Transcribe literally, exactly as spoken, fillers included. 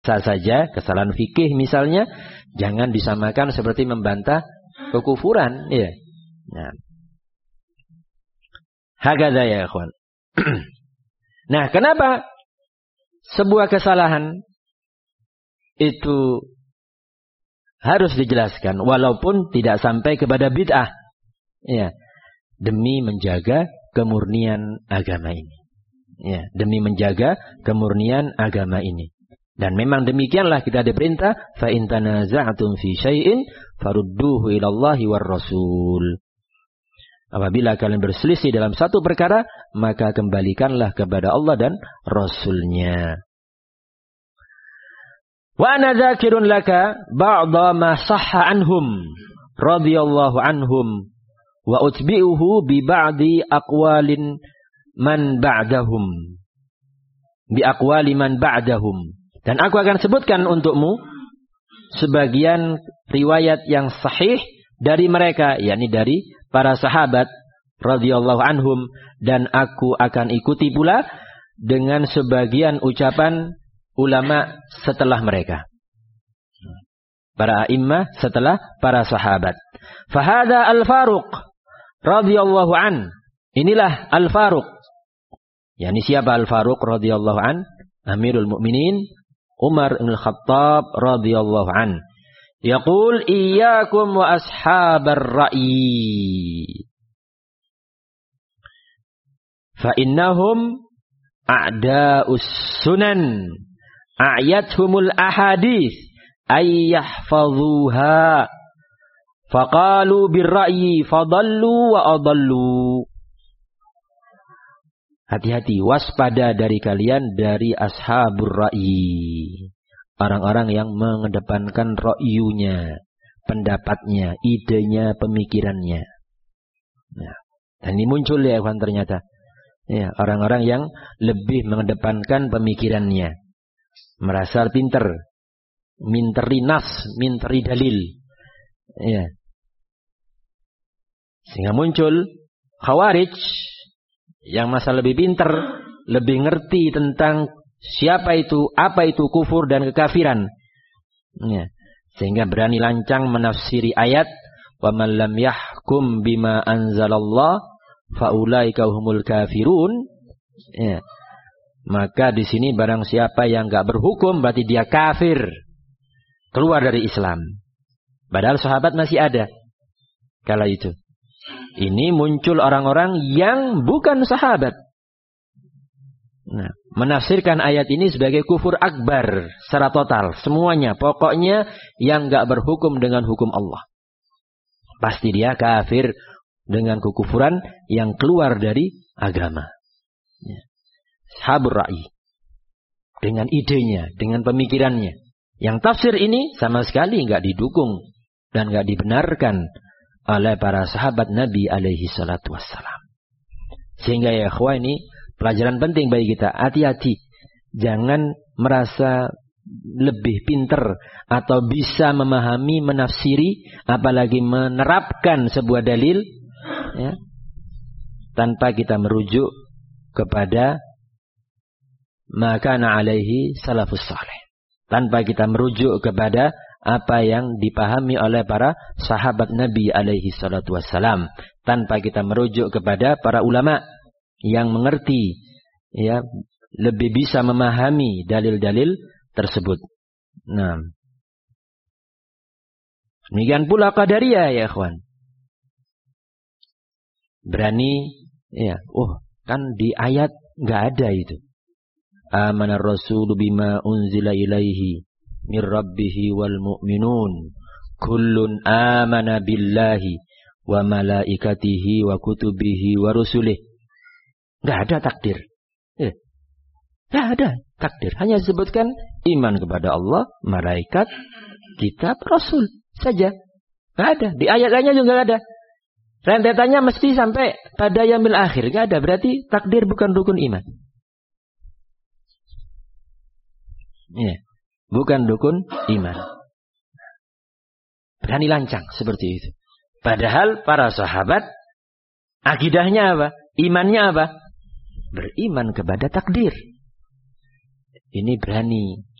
saja, kesalahan fikih misalnya, jangan disamakan seperti membantah kekufuran. Ya. Nah. Hakadha ya ikhwan. Nah, kenapa sebuah kesalahan itu harus dijelaskan walaupun tidak sampai kepada bid'ah? Ya, demi menjaga kemurnian agama ini. Ya, demi menjaga kemurnian agama ini. Dan memang demikianlah kita diperintah, fa in tanaza'tum fi syai'in farudduhu ila Allahi war Rasul. Apabila kalian berselisih dalam satu perkara, maka kembalikanlah kepada Allah dan Rasulnya. Wa ana dzakirun laka ba'dha ma sahha anhum radhiyallahu anhum wa utbi'uhu bi ba'di aqwalin man ba'dahum. Bi aqwali man ba'dahum. Dan aku akan sebutkan untukmu sebagian riwayat yang sahih dari mereka, yakni dari para sahabat radhiyallahu anhum, dan aku akan ikuti pula dengan sebagian ucapan ulama setelah mereka. Para a'immah setelah para sahabat. Fahada al-Faruq radhiyallahu an. Inilah al-Faruq. yakni siapa al-Faruq radhiyallahu an? Amirul Mukminin Umar bin Khattab radhiyallahu an. Yaqul iyyakum wa ashabar ra'yi. Fa innahum a'da'us sunan a'yathumul ahadits ay yahfazuha. Faqalu birra'yi fadallu wa adallu. Hati-hati, waspada dari kalian dari ashabur ra'yi. Orang-orang yang mengedepankan ra'yunya, pendapatnya, idenya, pemikirannya. Nah, dan ini muncul ya kawan ternyata. Ya, orang-orang yang lebih mengedepankan pemikirannya. Merasa pinter. Minteri nas, minteri dalil. Ya. Sehingga muncul Khawarij yang masa lebih pinter, lebih ngerti tentang siapa itu, apa itu kufur dan kekafiran. Ya. Sehingga berani lancang menafsiri ayat wa man lam yahkum bima anzalallah faulaika humul kafirun. Ya. Maka di sini barang siapa yang enggak berhukum berarti dia kafir, keluar dari Islam. Padahal sahabat masih ada kala itu. Ini muncul orang-orang yang bukan sahabat. Nah, menafsirkan ayat ini sebagai kufur akbar secara total, semuanya, pokoknya yang enggak berhukum dengan hukum Allah, pasti dia kafir dengan kekufuran yang keluar dari agama. Ya. Ashabur ra'yi, dengan idenya, dengan pemikirannya. Yang tafsir ini sama sekali enggak didukung dan enggak dibenarkan oleh para sahabat Nabi alaihi salatu wassalam. Sehingga ya ikhwah, ini pelajaran penting bagi kita. Hati-hati, jangan merasa lebih pinter atau bisa memahami, menafsiri, apalagi menerapkan sebuah dalil, ya, tanpa kita merujuk kepada makana alaihi salafus salih, tanpa kita merujuk kepada apa yang dipahami oleh para sahabat Nabi alaihi salatu wassalam, tanpa kita merujuk kepada para ulama yang mengerti, ya, lebih bisa memahami dalil-dalil tersebut. Nah, demikian pula Qadariyah ya ikhwan. Berani, ya, oh kan di ayat nggak ada itu. Amanar Rasul bima unzila ilaihi mir rabbihi wal mu'minun kullun amana billahi wa malaikatihi wa kutubihi wa rusulih. Enggak ada takdir. Eh, enggak ada takdir. Hanya disebutkan iman kepada Allah, malaikat, kitab, rasul saja. Enggak ada. Di ayat-ayatnya juga enggak ada. Rentetannya mesti sampai pada yaumil akhir. Enggak ada. Berarti takdir bukan rukun iman. Ya. Yeah. Bukan rukun iman. Berani lancang seperti itu. Padahal para sahabat akidahnya apa? Imannya apa? Beriman kepada takdir. Ini berani